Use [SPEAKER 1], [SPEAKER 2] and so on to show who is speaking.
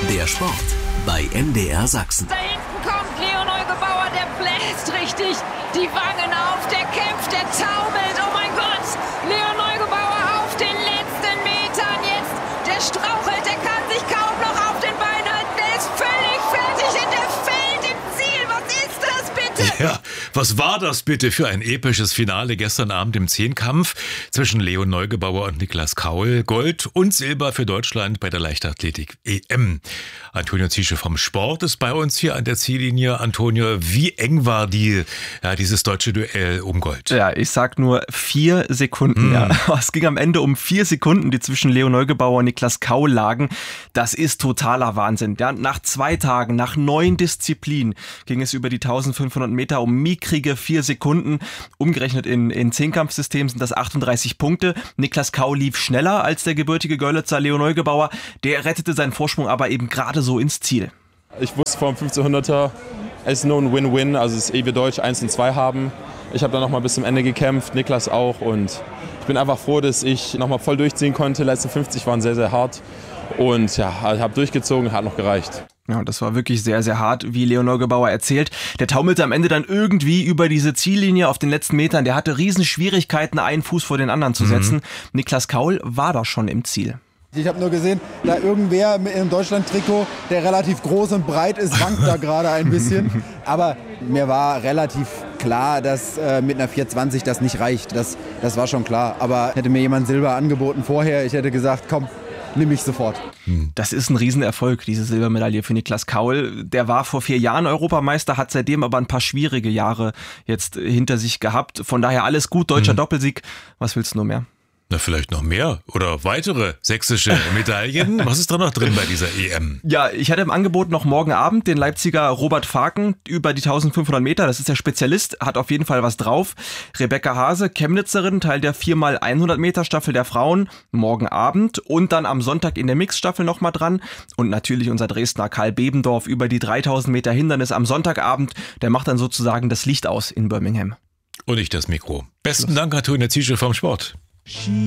[SPEAKER 1] Der Sport bei MDR Sachsen.
[SPEAKER 2] Da hinten kommt Leo Neugebauer, der bläst richtig die Wangen auf, der kämpft, der taumelt. Oh mein Gott, Leo Neugebauer auf den letzten Metern jetzt. Der strauchelt, der kann sich kaum noch auf den Beinen halten. Der ist völlig fertig und der fällt im Ziel. Was ist das bitte?
[SPEAKER 3] Ja, was war das bitte für ein episches Finale gestern Abend im Zehnkampf zwischen Leo Neugebauer und Niklas Kaul? Gold und Silber für Deutschland bei der Leichtathletik-EM. Antonio Ziesche vom Sport ist bei uns hier an der Ziellinie. Antonio, wie eng war dieses deutsche Duell um Gold?
[SPEAKER 4] Ja, ich sag nur 4 Sekunden. Ja. Es ging am Ende um 4 Sekunden, die zwischen Leo Neugebauer und Niklas Kaul lagen. Das ist totaler Wahnsinn. Ja, nach 2 Tagen, nach 9 Disziplinen ging es über die 1500 Meter um mickrige 4 Sekunden. Umgerechnet in Zehnkampfsystem sind das 38 Punkte. Niklas Kaul lief schneller als der gebürtige Görlitzer Leo Neugebauer. Der rettete seinen Vorsprung aber eben gerade so ins Ziel.
[SPEAKER 5] Ich wusste vor dem 1500er, es ist nur ein Win-Win, also es ist wir Deutsch 1 und 2 haben. Ich habe dann noch mal bis zum Ende gekämpft, Niklas auch, und ich bin einfach froh, dass ich noch mal voll durchziehen konnte. Die letzten 50 waren sehr, sehr hart und ja, ich habe durchgezogen, hat noch gereicht.
[SPEAKER 4] Ja, das war wirklich sehr, sehr hart, wie Leo Neugebauer erzählt. Der taumelte am Ende dann irgendwie über diese Ziellinie auf den letzten Metern. Der hatte riesen Schwierigkeiten, einen Fuß vor den anderen zu setzen. Niklas Kaul war da schon im Ziel.
[SPEAKER 6] Ich habe nur gesehen, da irgendwer mit einem Deutschland-Trikot, der relativ groß und breit ist, wankt da gerade ein bisschen. Aber mir war relativ klar, dass mit einer 4,20 das nicht reicht. Das war schon klar. Aber hätte mir jemand Silber angeboten vorher, ich hätte gesagt, komm, nimm mich sofort.
[SPEAKER 4] Das ist ein Riesenerfolg, diese Silbermedaille für Niklas Kaul. Der war vor 4 Jahren Europameister, hat seitdem aber ein paar schwierige Jahre jetzt hinter sich gehabt. Von daher alles gut, deutscher Doppelsieg. Was willst du nur mehr?
[SPEAKER 3] Na, vielleicht noch mehr oder weitere sächsische Medaillen. Was ist da noch drin bei dieser EM?
[SPEAKER 4] Ja, ich hatte im Angebot noch morgen Abend den Leipziger Robert Faken über die 1500 Meter. Das ist der Spezialist, hat auf jeden Fall was drauf. Rebecca Hase, Chemnitzerin, Teil der 4x100 Meter Staffel der Frauen, morgen Abend. Und dann am Sonntag in der Mixstaffel nochmal dran. Und natürlich unser Dresdner Karl Bebendorf über die 3000 Meter Hindernis am Sonntagabend. Der macht dann sozusagen das Licht aus in Birmingham.
[SPEAKER 3] Und ich das Mikro. Besten Dank, Antonio Ziesche vom Sport.